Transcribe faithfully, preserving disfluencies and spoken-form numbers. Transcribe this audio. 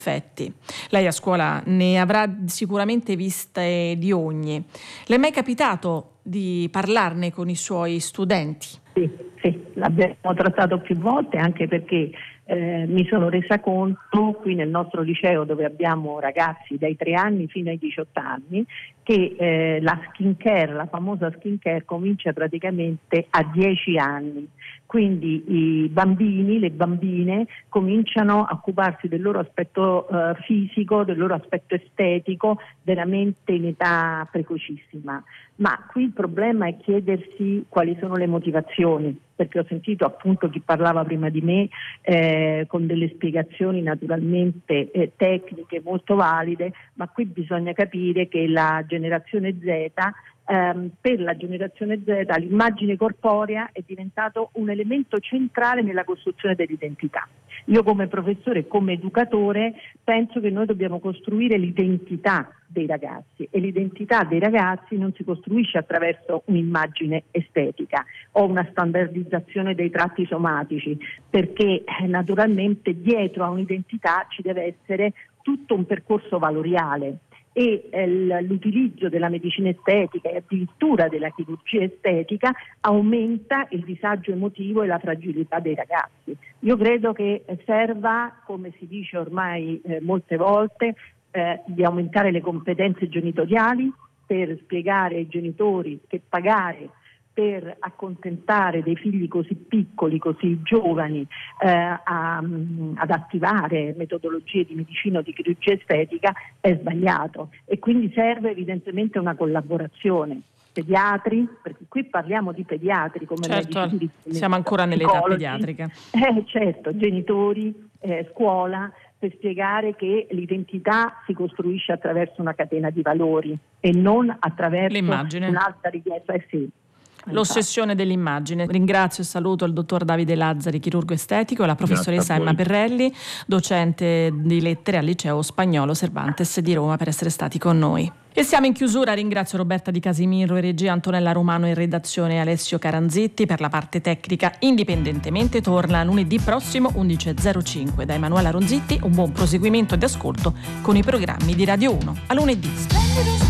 effetti. Lei a scuola ne avrà sicuramente viste di ogni. Le è mai capitato di parlarne con i suoi studenti? Sì, sì, l'abbiamo trattato più volte, anche perché eh, mi sono resa conto qui nel nostro liceo, dove abbiamo ragazzi dai tre anni fino ai diciotto anni, che eh, la skin care, la famosa skin care, comincia praticamente a dieci anni. Quindi i bambini, le bambine cominciano a occuparsi del loro aspetto eh, fisico, del loro aspetto estetico, veramente in età precocissima. Ma qui il problema è chiedersi quali sono le motivazioni, perché ho sentito appunto chi parlava prima di me eh, con delle spiegazioni naturalmente eh, tecniche molto valide, ma qui bisogna capire che la generazione Z, ehm, per la generazione Z l'immagine corporea è diventato un elemento centrale nella costruzione dell'identità. Io come professore e come educatore penso che noi dobbiamo costruire l'identità dei ragazzi, e l'identità dei ragazzi non si costruisce attraverso un'immagine estetica o una standardizzazione dei tratti somatici, perché eh, naturalmente dietro a un'identità ci deve essere tutto un percorso valoriale, e eh, l'utilizzo della medicina estetica e addirittura della chirurgia estetica aumenta il disagio emotivo e la fragilità dei ragazzi. Io credo che serva, come si dice ormai eh, molte volte, eh, di aumentare le competenze genitoriali per spiegare ai genitori che pagare per accontentare dei figli così piccoli, così giovani, eh, a, ad attivare metodologie di medicina o di chirurgia estetica è sbagliato, e quindi serve evidentemente una collaborazione. Pediatri, perché qui parliamo di pediatri come certo, medici, siamo ancora nell'età pediatrica. Eh, certo, genitori, eh, scuola, per spiegare che l'identità si costruisce attraverso una catena di valori e non attraverso l'immagine. Un'alta richiesta. Eh sì. L'ossessione dell'immagine. Ringrazio e saluto il dottor Davide Lazzari, chirurgo estetico, e la professoressa Emma Perrelli, docente di lettere al liceo spagnolo Cervantes di Roma, per essere stati con noi. E siamo in chiusura. Ringrazio Roberta Di Casimiro e regia, Antonella Romano in redazione, Alessio Caranzetti per la parte tecnica. Indipendentemente torna lunedì prossimo undici e zero cinque. Da Emanuela Ronzitti un buon proseguimento di ascolto con i programmi di Radio uno. A lunedì.